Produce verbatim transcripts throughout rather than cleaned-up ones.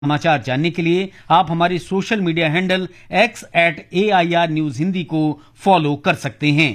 समाचार जानने के लिए आप हमारे social media handle x eight A I R news Hindi को फॉलो कर सकते हैं।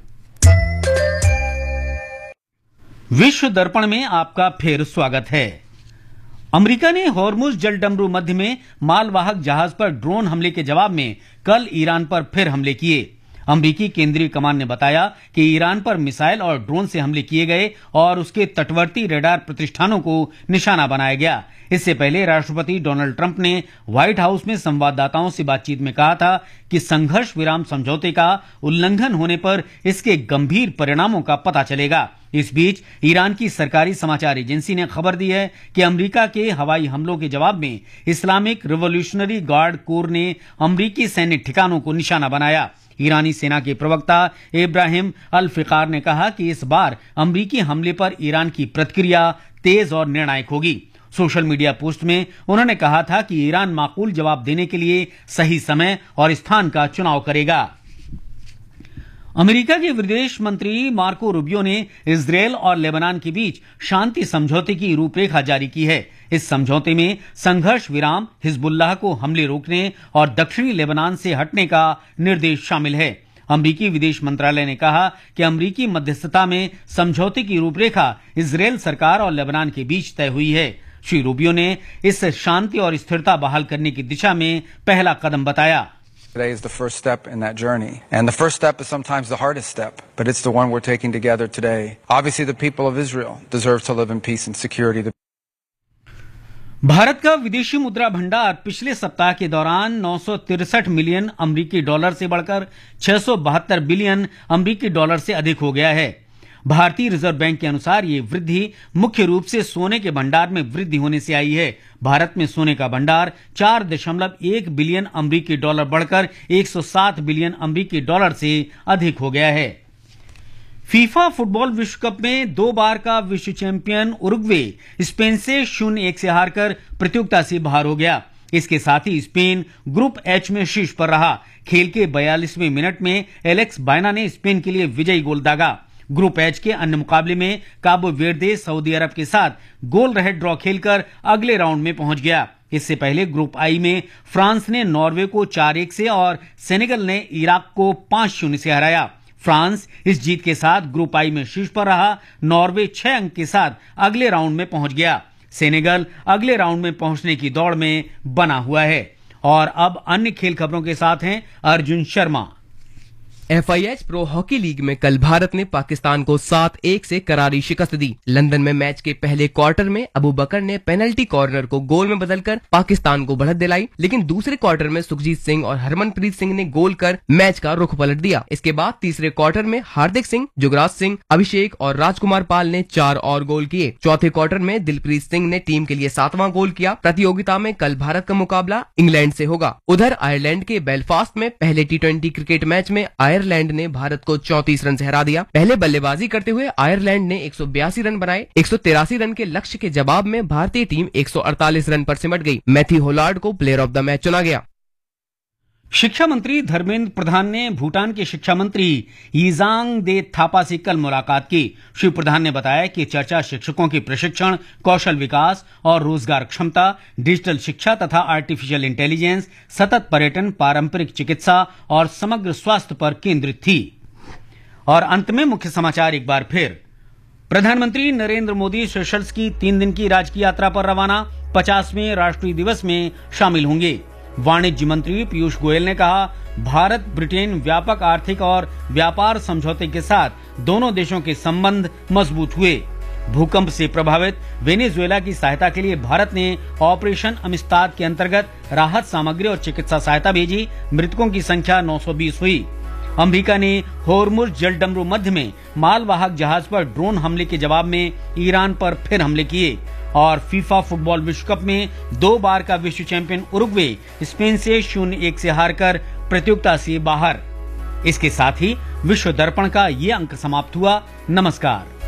विश्व दर्पण में आपका फिर स्वागत है। अमेरिका ने हॉर्मुज जलडमरू मध्य में मालवाहक जहाज पर ड्रोन हमले के जवाब में कल ईरान पर फिर हमले किए। अमेरिकी केंद्रीय कमान ने बताया कि ईरान पर मिसाइल और ड्रोन से हमले किए गए और उसके तटवर्ती रडार प्रतिष्ठानों को निशाना बनाया गया। इससे पहले राष्ट्रपति डोनाल्ड ट्रंप ने व्हाइट हाउस में संवाददाताओं से बातचीत में कहा था कि संघर्ष विराम समझौते का उल्लंघन होने पर इसके गंभीर परिणामों का पता चलेगा। इस बीच ईरान की सरकारी समाचार एजेंसी ने खबर दी है कि अमेरिका के हवाई हमलों के जवाब में इस्लामिक रिवॉल्यूशनरी गार्ड कोर ने अमेरिकी सैन्य ठिकानों को निशाना बनाया। ईरानी सेना के प्रवक्ता इब्राहिम अल फिकार ने कहा कि इस बार अमेरिकी हमले पर ईरान की प्रतिक्रिया तेज और निर्णायक होगी। सोशल मीडिया पोस्ट में उन्होंने कहा था कि ईरान माकूल जवाब देने के लिए सही समय और स्थान का चुनाव करेगा। अमेरिका के विदेश मंत्री मार्को रूबियो ने इजरायल और लेबनान के बीच शांति समझौते की रूपरेखा जारी की है। इस समझौते में संघर्ष विराम, हिजबुल्लाह को हमले रोकने और दक्षिणी लेबनान से हटने का निर्देश शामिल है। अमेरिकी विदेश मंत्रालय ने कहा कि अमेरिकी मध्यस्थता में समझौते की रूपरेखा इजरायल सरकार और लेबनान के बीच तय हुई है। श्री रूबियो ने इस शांति और स्थिरता बहाल करने की दिशा में पहला कदम बताया। Today is the first step in that journey. And the first step is sometimes the hardest step, but it's the one we're taking together today. Obviously, the people of Israel deserve to live in peace and security. Bharat का विदेशी मुद्रा भंडार पिछले सप्ताह के दौरान नौ सौ तिरसठ मिलियन अमरीकी डॉलर से बढ़कर छह सौ बहत्तर बिलियन अमरीकी डॉलर से अधिक हो गया है। भारतीय रिजर्व बैंक के अनुसार ये वृद्धि मुख्य रूप से सोने के भंडार में वृद्धि होने से आई है। भारत में सोने का भंडार चार दशमलव एक बिलियन अमरीकी डॉलर बढ़कर एक सौ सात बिलियन अमरीकी डॉलर से अधिक हो गया है। फीफा फुटबॉल विश्व कप में दो बार का विश्व चैंपियन उरुग्वे स्पेन से शून्य एक से हारकर प्रतियोगिता से बाहर हो गया। इसके साथ ही स्पेन ग्रुप एच में शीर्ष पर रहा। खेल के बयालीसवें मिनट में एलेक्स बायना ने स्पेन के लिए विजयी गोल दागा। ग्रुप एच के अन्य मुकाबले में काबो वेर्दे सऊदी अरब के साथ गोल रहित ड्रॉ खेलकर अगले राउंड में पहुंच गया। इससे पहले ग्रुप आई में फ्रांस ने नॉर्वे को चार एक से और सेनेगल ने इराक को पांच शून्य से हराया। फ्रांस इस जीत के साथ ग्रुप आई में शीर्ष पर रहा। नॉर्वे छह अंक के साथ अगले राउंड में पहुंच गया। सेनेगल अगले राउंड में पहुंचने की दौड़ में बना हुआ है। और अब अन्य खेल खबरों के साथ हैं Arjun Sharma. F I H pro hockey league में कल भारत ने पाकिस्तान को सात एक से करारी शिकस्त दी। लंदन में मैच के पहले क्वार्टर में अबू बकर ने पेनल्टी कॉर्नर को गोल में बदलकर पाकिस्तान को बढ़त दिलाई, लेकिन दूसरे क्वार्टर में सुखजीत सिंह और हरमनप्रीत सिंह ने गोल कर मैच का रुख पलट दिया। इसके बाद तीसरे क्वार्टर में हार्दिक सिंह, जुगराज सिंह, अभिषेक और राजकुमार पाल ने चार और गोल किए। चौथे क्वार्टर में दिलप्रीत सिंह ने टीम के लिए सातवां गोल किया। प्रतियोगिता में कल भारत का मुकाबला इंग्लैंड से होगा। उधर आयरलैंड के बेलफास्ट में पहले टी ट्वेंटी क्रिकेट मैच में आयरलैंड ने भारत को चौंतीस रन से हरा दिया। पहले बल्लेबाजी करते हुए आयरलैंड ने एक सौ बयासी रन बनाए। एक सौ तिरासी रन के लक्ष्य के जवाब में भारतीय टीम एक सौ अड़तालीस रन पर सिमट गई। मैथ्यू होलार्ड को प्लेयर ऑफ द मैच चुना गया। शिक्षा मंत्री धर्मेंद्र प्रधान ने भूटान के शिक्षा मंत्री यीजांग दे थापा से कल मुलाकात की। श्री प्रधान ने बताया कि चर्चा शिक्षकों के प्रशिक्षण, कौशल विकास और रोजगार क्षमता, डिजिटल शिक्षा तथा आर्टिफिशियल इंटेलिजेंस, सतत पर्यटन, पारंपरिक चिकित्सा और समग्र स्वास्थ्य पर केंद्रित थी। और अंत में मुख्य समाचार एक बार फिर। प्रधानमंत्री नरेंद्र मोदी सेशल्स की तीन दिन की राजकीय यात्रा पर रवाना। पचासवें राष्ट्रीय दिवस में शामिल होंगे। वाणिज्य मंत्री पीयूष गोयल ने कहा, भारत ब्रिटेन व्यापक आर्थिक और व्यापार समझौते के साथ दोनों देशों के संबंध मजबूत हुए। भूकंप से प्रभावित वेनेजुएला की सहायता के लिए भारत ने ऑपरेशन अमिस्ताद के अंतर्गत राहत सामग्री और चिकित्सा सहायता भेजी। मृतकों की संख्या नौ सौ बीस हुई। अमेरिका ने हॉर्मुज जलडमरू मध्य में मालवाहक जहाज पर ड्रोन हमले के जवाब में ईरान पर फिर हमले किए। और फीफा फुटबॉल विश्व कप में दो बार का विश्व चैंपियन उरुग्वे स्पेन से शून्य एक से हारकर प्रतियोगिता से बाहर। इसके साथ ही विश्व दर्पण का ये अंक समाप्त हुआ। नमस्कार।